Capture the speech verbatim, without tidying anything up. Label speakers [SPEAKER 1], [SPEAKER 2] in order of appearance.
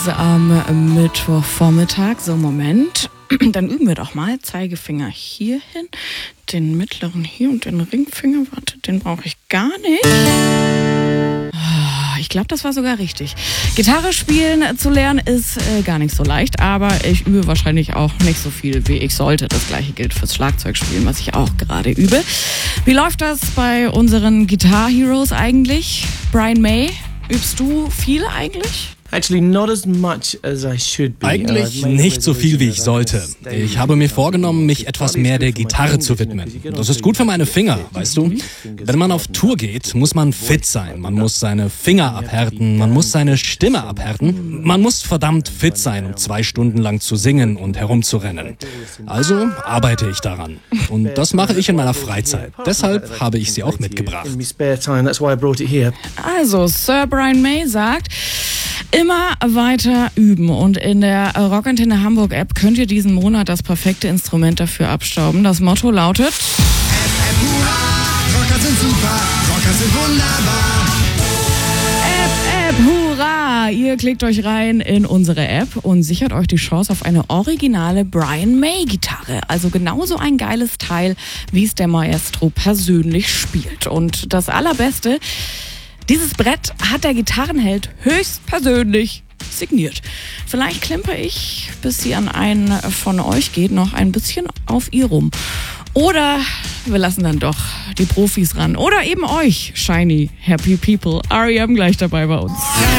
[SPEAKER 1] Am Mittwochvormittag, so Moment, dann üben wir doch mal. Zeigefinger hier hin, den mittleren hier und den Ringfinger, warte, den brauche ich gar nicht. Ich glaube, das war sogar richtig. Gitarre spielen zu lernen ist äh, gar nicht so leicht, aber ich übe wahrscheinlich auch nicht so viel, wie ich sollte. Das gleiche gilt fürs Schlagzeugspielen, was ich auch gerade übe. Wie läuft das bei unseren Guitar Heroes eigentlich? Brian May, übst du viel eigentlich?
[SPEAKER 2] Actually, not as much as I should be.
[SPEAKER 3] Eigentlich nicht so viel, wie ich sollte. Ich habe mir vorgenommen, mich etwas mehr der Gitarre zu widmen. Das ist gut für meine Finger, weißt du? Wenn man auf Tour geht, muss man fit sein. Man muss seine Finger abhärten, man muss seine Stimme abhärten. Man muss verdammt fit sein, um zwei Stunden lang zu singen und herumzurennen. Also arbeite ich daran. Und das mache ich in meiner Freizeit. Deshalb habe ich sie auch mitgebracht.
[SPEAKER 1] Also, Sir Brian May sagt, immer weiter üben, und in der Rockantenne Hamburg App könnt ihr diesen Monat das perfekte Instrument dafür abstauben. Das Motto lautet:
[SPEAKER 4] F F Hurra, Rocker sind super, Rocker sind wunderbar.
[SPEAKER 1] F F Hurra! Ihr klickt euch rein in unsere App und sichert euch die Chance auf eine originale Brian May Gitarre. Also genauso ein geiles Teil, wie es der Maestro persönlich spielt. Und das Allerbeste: dieses Brett hat der Gitarrenheld höchstpersönlich signiert. Vielleicht klimper ich, bis sie an einen von euch geht, noch ein bisschen auf ihr rum. Oder wir lassen dann doch die Profis ran. Oder eben euch, shiny, happy people. R E M gleich dabei bei uns.